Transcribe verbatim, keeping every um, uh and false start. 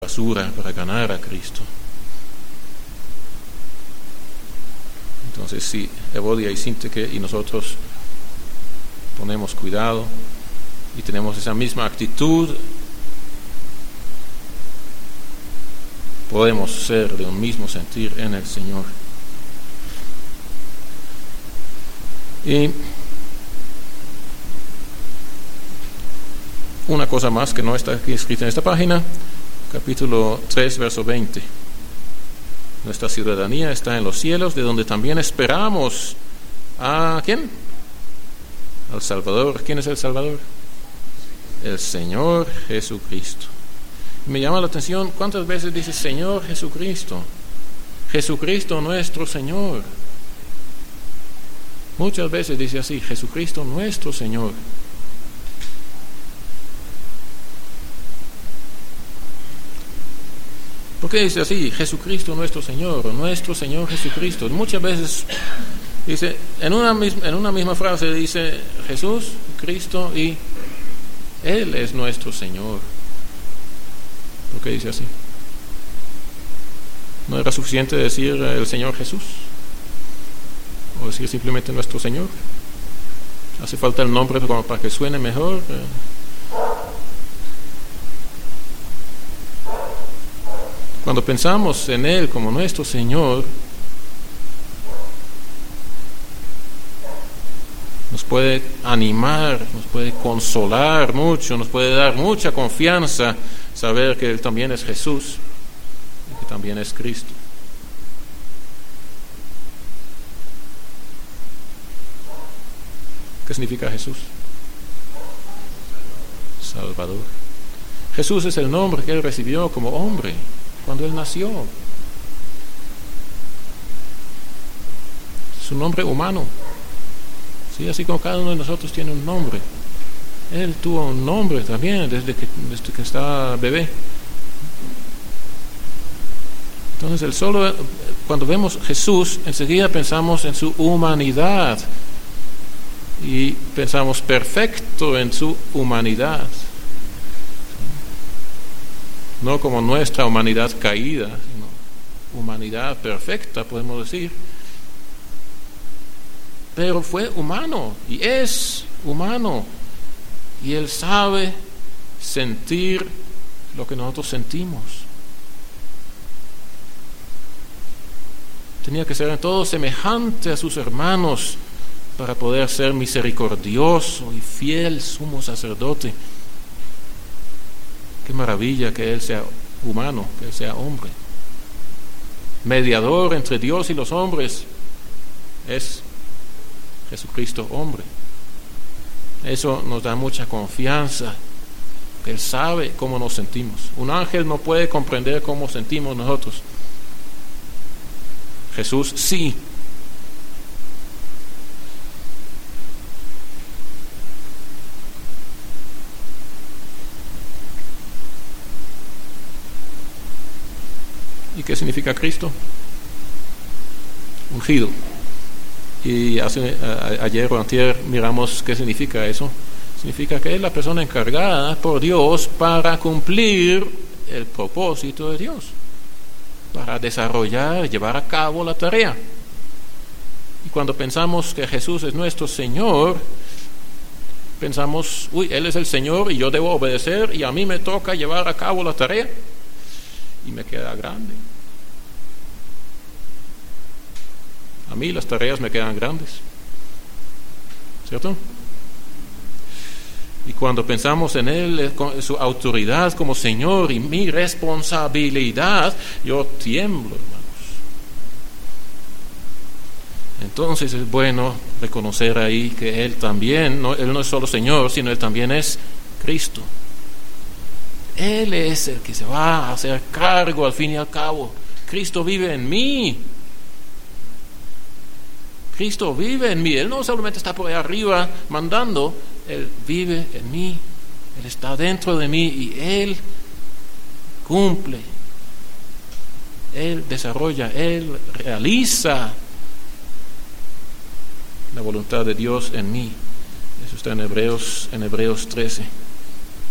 basura para ganar a Cristo. Entonces, si Evodia y Syntyche y nosotros ponemos cuidado y tenemos esa misma actitud, podemos ser de un mismo sentir en el Señor. Y una cosa más que no está aquí escrita en esta página, capítulo tres, verso veinte. Nuestra ciudadanía está en los cielos, de donde también esperamos a ¿quién? Al Salvador. ¿Quién es el Salvador? El Señor Jesucristo. Me llama la atención cuántas veces dice Señor Jesucristo. Jesucristo nuestro Señor. Muchas veces dice así, Jesucristo nuestro Señor. ¿Por qué dice así? Jesucristo nuestro Señor, nuestro Señor Jesucristo. Muchas veces dice, en una misma, en una misma frase dice Jesús, Cristo y Él es nuestro Señor. ¿Por qué dice así? ¿No era suficiente decir el Señor Jesús? ¿O decir simplemente nuestro Señor? ¿Hace falta el nombre para que suene mejor? Cuando pensamos en Él como nuestro Señor, nos puede animar, nos puede consolar mucho, nos puede dar mucha confianza saber que Él también es Jesús y que también es Cristo. ¿Qué significa Jesús? Salvador. Jesús es el nombre que Él recibió como hombre cuando Él nació. Es un nombre humano. Sí, así como cada uno de nosotros tiene un nombre. Él tuvo un nombre también desde que, desde que estaba bebé. Entonces, el solo, cuando vemos Jesús, enseguida pensamos en su humanidad y pensamos perfecto en su humanidad. No como nuestra humanidad caída, sino humanidad perfecta, podemos decir. Pero fue humano y es humano. Y Él sabe sentir lo que nosotros sentimos. Tenía que ser en todo semejante a sus hermanos para poder ser misericordioso y fiel sumo sacerdote. Qué maravilla que Él sea humano, que Él sea hombre. Mediador entre Dios y los hombres es Jesucristo hombre. Eso nos da mucha confianza, que Él sabe cómo nos sentimos. Un ángel no puede comprender cómo sentimos nosotros. Jesús sí. ¿Y qué significa Cristo? Ungido. Y hace, a, ayer o antier miramos qué significa eso. Significa que es la persona encargada por Dios para cumplir el propósito de Dios, para desarrollar, llevar a cabo la tarea. Y cuando pensamos que Jesús es nuestro Señor, pensamos, uy, Él es el Señor y yo debo obedecer y a mí me toca llevar a cabo la tarea. Y me queda grande. A mí las tareas me quedan grandes, ¿cierto? Y cuando pensamos en Él, en su autoridad como Señor y mi responsabilidad, yo tiemblo, hermanos. Entonces es bueno reconocer ahí que Él también, no, Él no es solo Señor, sino Él también es Cristo. Él es el que se va a hacer cargo al fin y al cabo. Cristo vive en mí. Cristo vive en mí. Él no solamente está por ahí arriba mandando, Él vive en mí. Él está dentro de mí y Él cumple. Él desarrolla, Él realiza la voluntad de Dios en mí. Eso está en Hebreos, en Hebreos trece.